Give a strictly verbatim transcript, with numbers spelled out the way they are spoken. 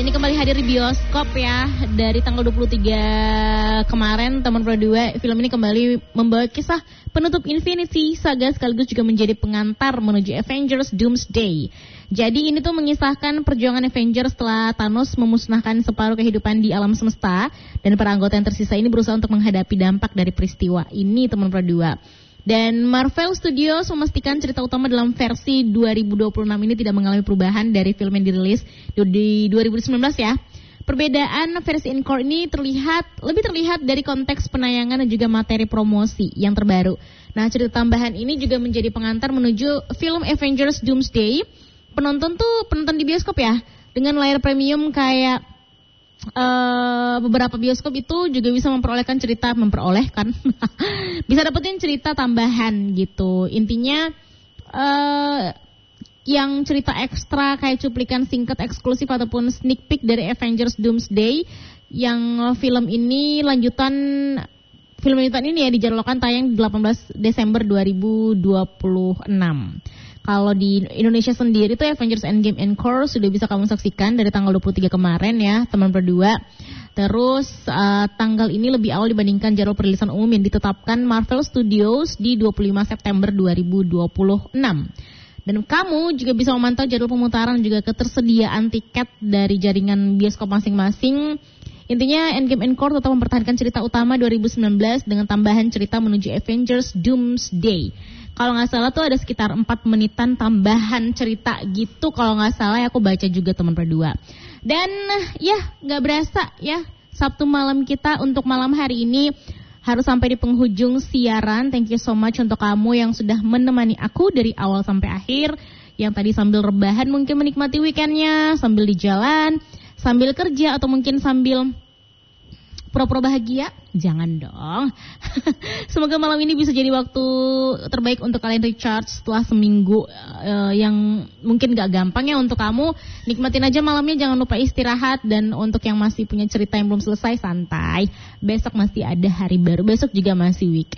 ini kembali hadir di bioskop ya. Dari tanggal dua puluh tiga kemarin teman Pro dua, film ini kembali membawa kisah penutup Infinity Saga sekaligus juga menjadi pengantar menuju Avengers Doomsday. Jadi ini tuh mengisahkan perjuangan Avengers setelah Thanos memusnahkan separuh kehidupan di alam semesta, dan para anggota yang tersisa ini berusaha untuk menghadapi dampak dari peristiwa ini, teman Pro dua. Dan Marvel Studios memastikan cerita utama dalam versi dua ribu dua puluh enam ini tidak mengalami perubahan dari film yang dirilis di dua ribu sembilan belas ya. Perbedaan versi encore ini terlihat lebih terlihat dari konteks penayangan dan juga materi promosi yang terbaru. Nah, cerita tambahan ini juga menjadi pengantar menuju film Avengers Doomsday. Penonton tuh penonton di bioskop ya, dengan layar premium kayak Uh, beberapa bioskop itu juga bisa memperolehkan cerita memperolehkan bisa dapetin cerita tambahan gitu. Intinya uh, yang cerita ekstra kayak cuplikan singkat eksklusif ataupun sneak peek dari Avengers Doomsday, yang film ini lanjutan film lanjutan ini ya dijadwalkan tayang delapan belas Desember dua ribu dua puluh enam. Kalau di Indonesia sendiri tuh Avengers Endgame Encore sudah bisa kamu saksikan dari tanggal dua puluh tiga kemarin ya, teman berdua. Terus uh, tanggal ini lebih awal dibandingkan jadwal perilisan umum yang ditetapkan Marvel Studios di dua puluh lima September dua ribu dua puluh enam. Dan kamu juga bisa memantau jadwal pemutaran dan juga ketersediaan tiket dari jaringan bioskop masing-masing. Intinya Endgame Encore tetap mempertahankan cerita utama dua ribu sembilan belas dengan tambahan cerita menuju Avengers Doomsday. Kalau nggak salah tuh ada sekitar empat menitan tambahan cerita gitu. Kalau nggak salah ya, aku baca juga teman berdua. Dan ya nggak berasa ya, Sabtu malam kita untuk malam hari ini harus sampai di penghujung siaran. Thank you so much untuk kamu yang sudah menemani aku dari awal sampai akhir. Yang tadi sambil rebahan mungkin menikmati weekendnya, sambil di jalan, sambil kerja, atau mungkin sambil pura-pura bahagia. Jangan dong. Semoga malam ini bisa jadi waktu terbaik untuk kalian recharge setelah seminggu uh, yang mungkin gak gampang ya untuk kamu. Nikmatin aja malamnya, jangan lupa istirahat. Dan untuk yang masih punya cerita yang belum selesai, santai. Besok masih ada hari baru, besok juga masih weekend.